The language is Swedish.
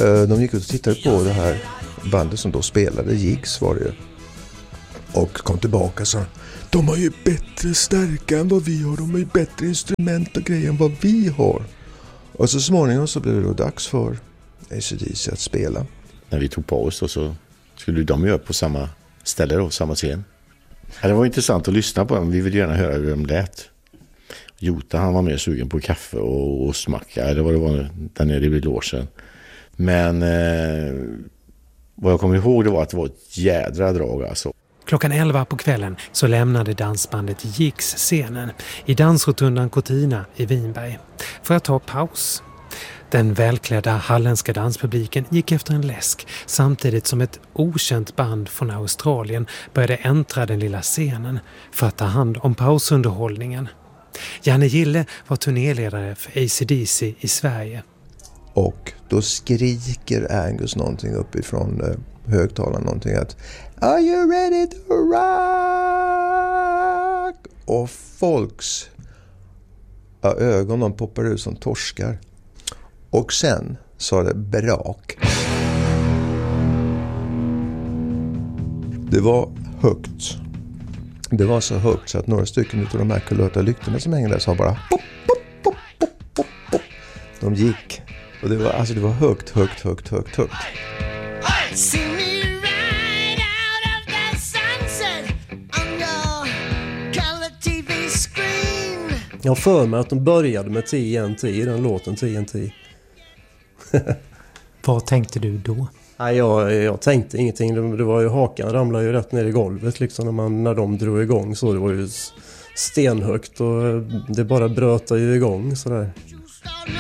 De gick ut och tittade på det här bandet som då spelade, Jigs var det ju. Och kom tillbaka och sa, de har ju bättre stärka än vad vi har, de har ju bättre instrument och grejer än vad vi har. Och så småningom så blev det då dags för AC/DC att spela. När vi tog på oss då, så skulle de göra på samma ställe då, samma scen. Ja, det var intressant att lyssna på dem, vi ville gärna höra hur de lät. Jota, han var mer sugen på kaffe och smacka, det var där nere vid logen. Men vad jag kommer ihåg det var att det var ett jädra drag alltså. Klockan 11 på kvällen så lämnade dansbandet Jigs scenen i dansrotundan Cortina i Vinberg för att ta paus. Den välklädda halländska danspubliken gick efter en läsk samtidigt som ett okänt band från Australien började äntra den lilla scenen för att ta hand om pausunderhållningen. Janne Gille var turnéledare för AC/DC i Sverige. Och då skriker Angus någonting uppifrån högtalaren, någonting att "Are you ready to rock?" Och folks ögon de poppar ut som torskar. Och sen sa det brak. Det var högt. Det var så högt så att några stycken av de här kulörta lyktorna som hängde där sa bara pop, pop, pop, pop, pop, pop. De gick. Och det var högt. Jag för mig att de började med TNT i den låten TNT. Vad tänkte du då? Nej, jag tänkte ingenting. Det var ju, hakan ramlade ju rätt ner i golvet liksom när de drog igång så. Det var ju stenhögt och det bara brötade ju igång sådär.